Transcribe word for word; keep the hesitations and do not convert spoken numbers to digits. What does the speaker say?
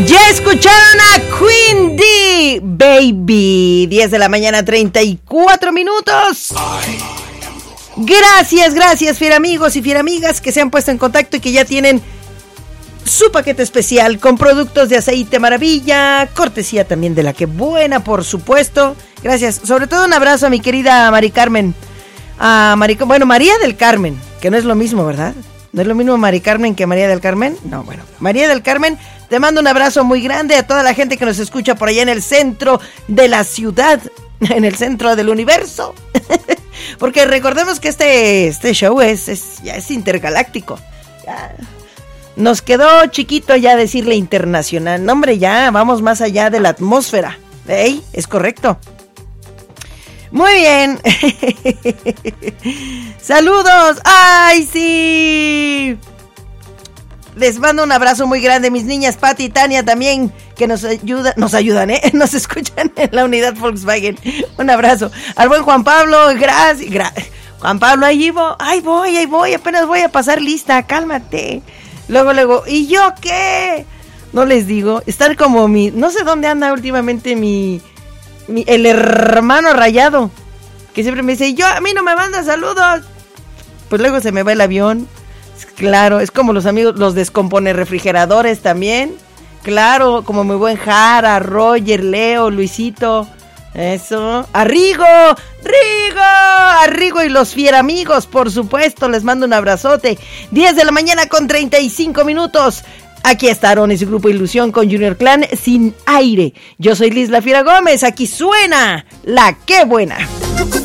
Ya escucharon a Queen D, Baby. diez de la mañana, treinta y cuatro minutos. Gracias, gracias, fiera amigos y fiera amigas que se han puesto en contacto y que ya tienen su paquete especial con productos de aceite maravilla, cortesía también de La Que Buena, por supuesto. Gracias. Sobre todo un abrazo a mi querida Mari Carmen. A Mari, bueno, María del Carmen, que no es lo mismo, ¿verdad? ¿No es lo mismo Mari Carmen que María del Carmen? No, bueno, María del Carmen, te mando un abrazo muy grande a toda la gente que nos escucha por allá en el centro de la ciudad, en el centro del universo. Porque recordemos que este, este show es, es, ya es intergaláctico. Ya. Nos quedó chiquito ya decirle internacional. No, hombre, ya vamos más allá de la atmósfera. ¿Eh? Es correcto. Muy bien. Saludos. ¡Ay, sí! Les mando un abrazo muy grande, mis niñas Pati y Tania también, que nos ayudan, nos ayudan, ¿eh? Nos escuchan en la unidad Volkswagen. Un abrazo. Al buen Juan Pablo, gracias. Gra- Juan Pablo, ahí voy, ahí voy, ahí voy, apenas voy a pasar lista, cálmate. Luego, luego, ¿y yo qué? No les digo, están como mi, no sé dónde anda últimamente mi... Mi, el hermano rayado, que siempre me dice, yo, a mí no me manda saludos. Pues luego se me va el avión. Claro, es como los amigos, los descompone refrigeradores también. Claro, como mi buen Jara, Roger, Leo, Luisito. Eso. ¡A Rigo! ¡Rigo! ¡A Rigo y los fieramigos, por supuesto! Les mando un abrazote. diez de la mañana con treinta y cinco minutos. Aquí está Aaron y su grupo Ilusión con Junior Clan Sin Aire. Yo soy Liz La Fiera Gómez. Aquí suena La Que Buena.